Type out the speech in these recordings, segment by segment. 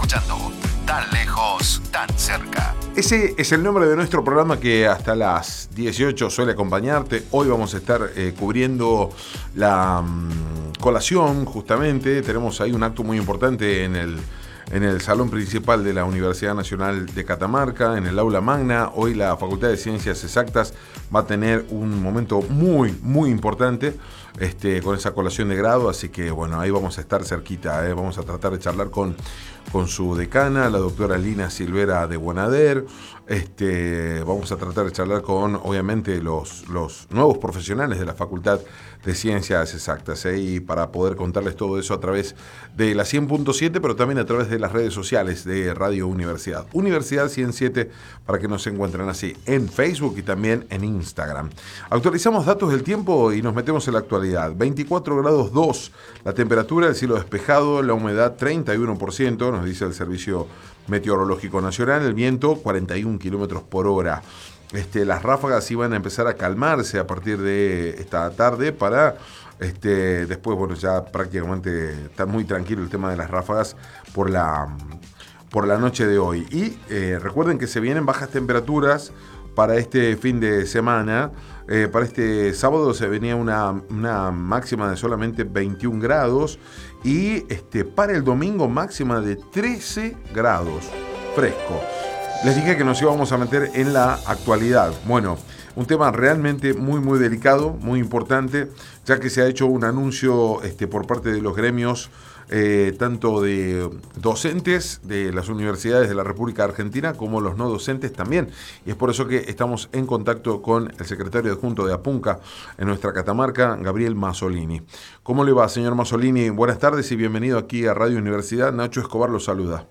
escuchando Tan Lejos, Tan Cerca. Ese es el nombre de nuestro programa que hasta las 18 suele acompañarte. Hoy vamos a estar cubriendo la colación, justamente. Tenemos ahí un acto muy importante en el salón principal de la Universidad Nacional de Catamarca, en el aula magna. Hoy la Facultad de Ciencias Exactas va a tener un momento muy, muy importante con esa colación de grado, así que bueno, ahí vamos a estar cerquita, vamos a tratar de charlar con su decana, la doctora Lina Silvera de Buenader. Vamos a tratar de charlar con, obviamente, los nuevos profesionales de la Facultad de Ciencias Exactas, y para poder contarles todo eso a través de la 100.7, pero también a través de las redes sociales de Radio Universidad. Universidad 107, para que nos encuentren así en Facebook y también en Instagram. Actualizamos datos del tiempo y nos metemos en la actualidad. 24 grados 2, la temperatura, el cielo despejado, la humedad 31%, nos dice el Servicio Meteorológico Nacional, el viento 41 kilómetros por hora. Las ráfagas iban a empezar a calmarse a partir de esta tarde para después, bueno, ya prácticamente está muy tranquilo el tema de las ráfagas por la noche de hoy. Y recuerden que se vienen bajas temperaturas para este fin de semana. Para este sábado se venía una máxima de solamente 21 grados y para el domingo máxima de 13 grados, fresco. Les dije que nos íbamos a meter en la actualidad. Bueno, un tema realmente muy, muy delicado, muy importante, ya que se ha hecho un anuncio por parte de los gremios, tanto de docentes de las universidades de la República Argentina como los no docentes también. Y es por eso que estamos en contacto con el secretario adjunto de APUNCA en nuestra Catamarca, Gabriel Masolini. ¿Cómo le va, señor Masolini? Buenas tardes y bienvenido aquí a Radio Universidad. Nacho Escobar lo saluda.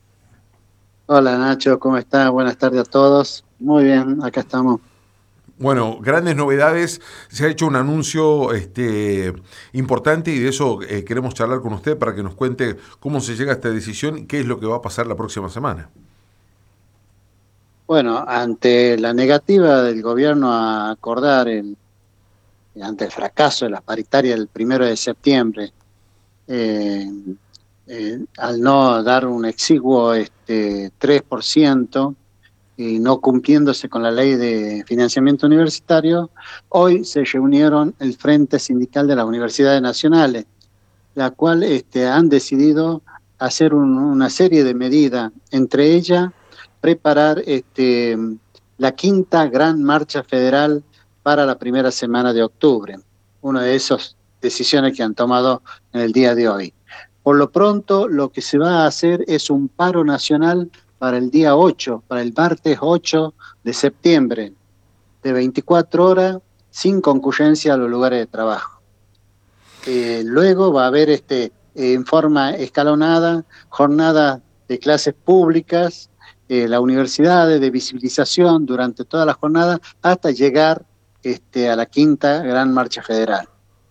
Hola Nacho, ¿cómo estás? Buenas tardes a todos. Muy bien, acá estamos. Bueno, grandes novedades, se ha hecho un anuncio importante y de eso queremos charlar con usted para que nos cuente cómo se llega a esta decisión y qué es lo que va a pasar la próxima semana. Bueno, ante la negativa del gobierno a acordar, ante el fracaso de las paritarias del 1 de septiembre, al no dar un exiguo 3%, y no cumpliéndose con la ley de financiamiento universitario, hoy se reunieron el Frente Sindical de las Universidades Nacionales, la cual han decidido hacer una serie de medidas, entre ellas preparar la quinta gran marcha federal para la primera semana de octubre, una de esas decisiones que han tomado en el día de hoy. Por lo pronto, lo que se va a hacer es un paro nacional para el día 8, para el martes 8 de septiembre, de 24 horas, sin concurrencia a los lugares de trabajo. Luego va a haber en forma escalonada jornadas de clases públicas, las universidades de visibilización durante toda la jornada, hasta llegar a la quinta gran marcha federal.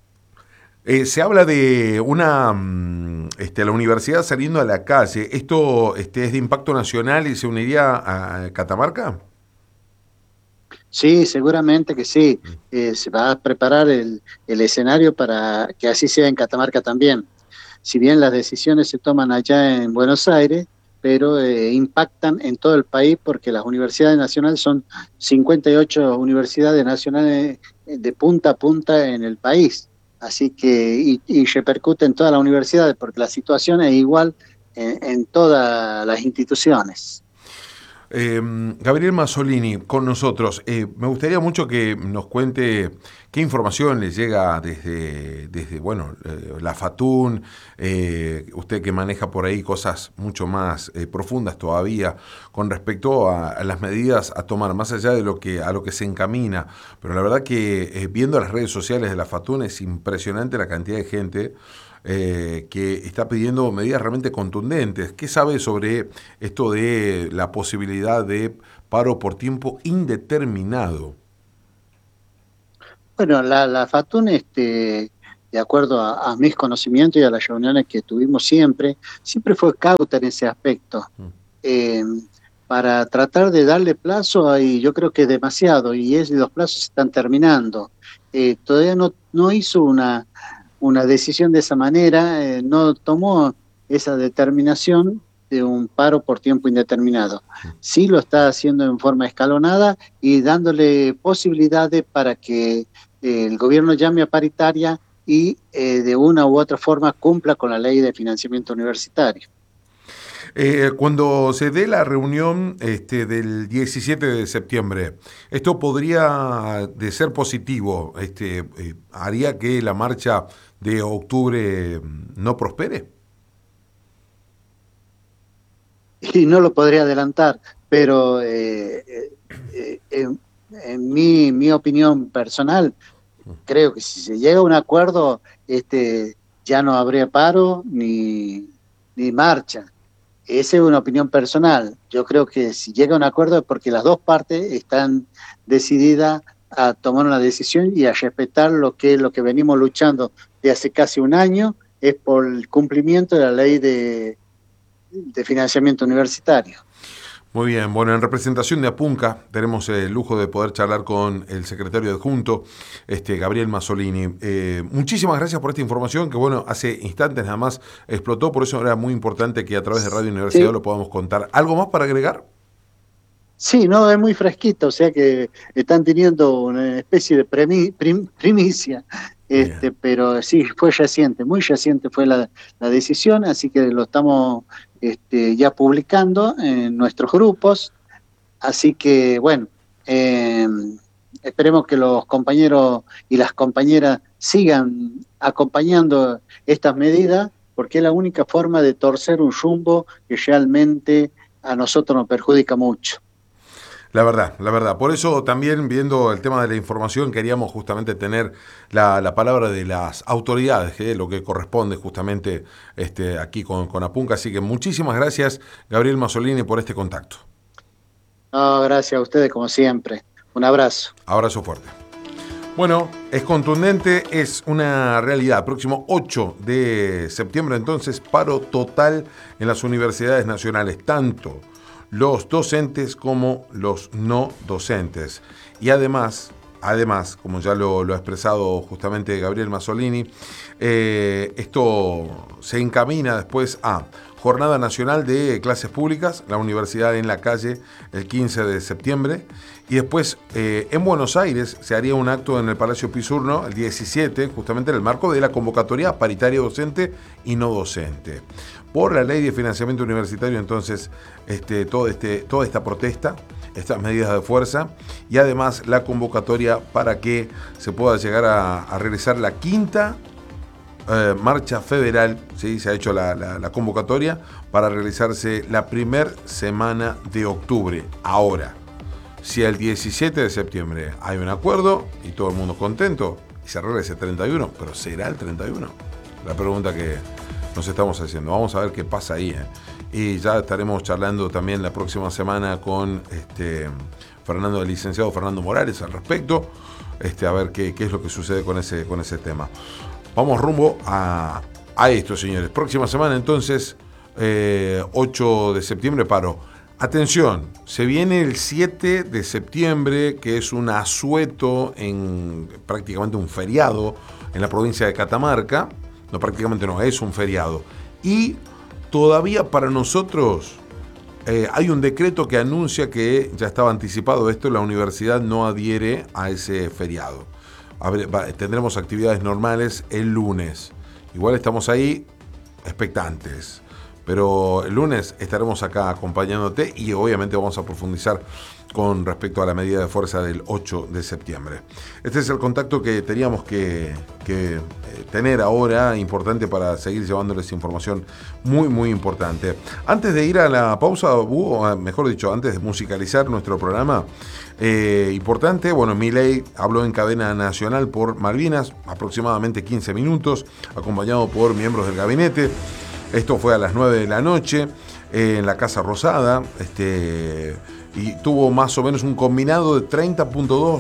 Se habla de la universidad saliendo a la calle. ¿Esto es de impacto nacional y se uniría a Catamarca? Sí, seguramente que sí. Se va a preparar el escenario para que así sea en Catamarca también. Si bien las decisiones se toman allá en Buenos Aires, pero impactan en todo el país porque las universidades nacionales son 58 universidades nacionales de punta a punta en el país. Así que, y repercute en todas las universidades, porque la situación es igual en todas las instituciones. Gabriel Masolini, con nosotros. Me gustaría mucho que nos cuente qué información le llega desde la FATUN, usted que maneja por ahí cosas mucho más profundas todavía con respecto a las medidas a tomar, más allá de a lo que se encamina. Pero la verdad que viendo las redes sociales de la FATUN es impresionante la cantidad de gente que está pidiendo medidas realmente contundentes. ¿Qué sabe sobre esto de la posibilidad de paro por tiempo indeterminado? Bueno, la FATUN, de acuerdo a mis conocimientos y a las reuniones que tuvimos siempre fue cauta en ese aspecto. Para tratar de darle plazo, y yo creo que es demasiado, y los plazos se están terminando. Todavía no hizo una decisión de esa manera, no tomó esa determinación de un paro por tiempo indeterminado. Sí lo está haciendo en forma escalonada y dándole posibilidades para que el gobierno llame a paritaria y de una u otra forma cumpla con la ley de financiamiento universitario. Cuando se dé la reunión del 17 de septiembre, ¿esto podría, de ser positivo, haría que la marcha de octubre no prospere? Y no lo podría adelantar, pero en mi opinión personal, creo que si se llega a un acuerdo, ya no habría paro ni marcha. Esa es una opinión personal. Yo creo que si llega a un acuerdo es porque las dos partes están decididas a tomar una decisión y a respetar lo que venimos luchando de hace casi un año, es por el cumplimiento de la ley de financiamiento universitario. Muy bien, bueno, en representación de Apunca tenemos el lujo de poder charlar con el secretario adjunto, Gabriel Masolini. Muchísimas gracias por esta información que, bueno, hace instantes nada más explotó, por eso era muy importante que a través de Radio Universidad lo podamos contar. ¿Algo más para agregar? Sí, no, es muy fresquito, o sea que están teniendo una especie de primicia, pero sí, fue reciente, muy reciente fue la decisión, así que lo estamos ya publicando en nuestros grupos, así que bueno, esperemos que los compañeros y las compañeras sigan acompañando estas medidas, porque es la única forma de torcer un rumbo que realmente a nosotros nos perjudica mucho. La verdad. Por eso también, viendo el tema de la información, queríamos justamente tener la palabra de las autoridades, lo que corresponde justamente aquí con Apunca. Así que muchísimas gracias, Gabriel Masolini, por este contacto. No, gracias a ustedes, como siempre. Un abrazo. Abrazo fuerte. Bueno, es contundente, es una realidad. Próximo 8 de septiembre, entonces, paro total en las universidades nacionales, tanto los docentes como los no docentes. Y además, como ya lo ha expresado justamente Gabriel Masolini, esto se encamina después a Jornada Nacional de Clases Públicas, la Universidad en la Calle, el 15 de septiembre. Y después, en Buenos Aires, se haría un acto en el Palacio Pisurno, el 17, justamente en el marco de la convocatoria paritaria docente y no docente. Por la ley de financiamiento universitario, entonces, toda esta protesta, estas medidas de fuerza, y además la convocatoria para que se pueda llegar a realizar la quinta marcha federal. ¿Sí? Se ha hecho la convocatoria para realizarse la primera semana de octubre. Ahora, si el 17 de septiembre hay un acuerdo y todo el mundo contento, y se realiza el 31, pero ¿será el 31? La pregunta que nos estamos haciendo. Vamos a ver qué pasa ahí. Y ya estaremos charlando también la próxima semana con el licenciado Fernando Morales al respecto, a ver qué es lo que sucede con ese tema. Vamos rumbo a esto, señores. Próxima semana, entonces, 8 de septiembre, paro. Atención, se viene el 7 de septiembre, que es un asueto, prácticamente un feriado en la provincia de Catamarca. No, prácticamente no, es un feriado. Y todavía para nosotros hay un decreto que anuncia que ya estaba anticipado esto, la universidad no adhiere a ese feriado. Tendremos actividades normales el lunes. Igual estamos ahí expectantes. Pero el lunes estaremos acá acompañándote y obviamente vamos a profundizar con respecto a la medida de fuerza del 8 de septiembre. Este es el contacto que teníamos que tener ahora, importante para seguir llevándoles información muy, muy importante. Antes de ir a la pausa, mejor dicho, antes de musicalizar nuestro programa, importante, bueno, Milei habló en cadena nacional por Malvinas, aproximadamente 15 minutos, acompañado por miembros del gabinete. Esto fue a las 9 de la noche en la Casa Rosada, y tuvo más o menos un combinado de 30 puntos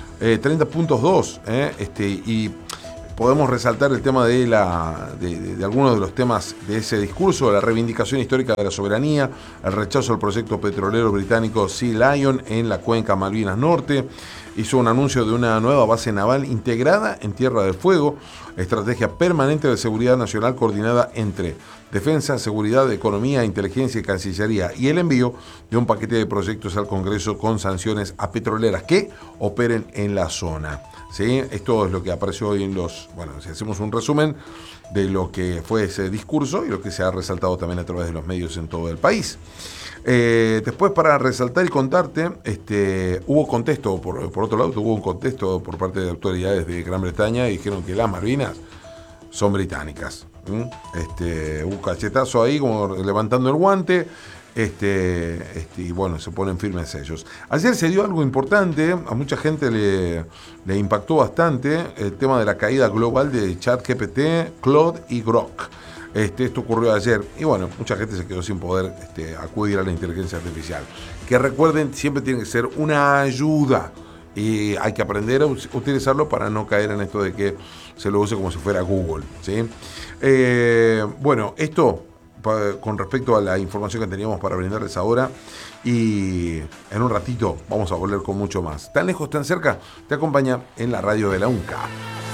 2, y podemos resaltar el tema de algunos de los temas de ese discurso: la reivindicación histórica de la soberanía, el rechazo al proyecto petrolero británico Sea Lion en la cuenca Malvinas Norte, hizo un anuncio de una nueva base naval integrada en Tierra del Fuego, estrategia permanente de seguridad nacional coordinada entre Defensa, Seguridad, Economía, Inteligencia y Cancillería, y el envío de un paquete de proyectos al Congreso con sanciones a petroleras que operen en la zona. ¿Sí? Esto es lo que apareció hoy en los... Bueno, si hacemos un resumen de lo que fue ese discurso y lo que se ha resaltado también a través de los medios en todo el país. Después, para resaltar y contarte, hubo contexto, por otro lado, hubo un contexto por parte de autoridades de Gran Bretaña y dijeron que las Malvinas son británicas. Un cachetazo ahí, como levantando el guante, y bueno, se ponen firmes ellos. Ayer se dio algo importante, a mucha gente le impactó bastante el tema de la caída global de ChatGPT, Claude y Grok. Esto ocurrió ayer y bueno, mucha gente se quedó sin poder acudir a la inteligencia artificial. Que recuerden, siempre tiene que ser una ayuda y hay que aprender a utilizarlo para no caer en esto de que se lo use como si fuera Google, ¿sí? Bueno, esto con respecto a la información que teníamos para brindarles ahora, y en un ratito vamos a volver con mucho más. Tan lejos, tan cerca, te acompaña en la radio de la UNCA.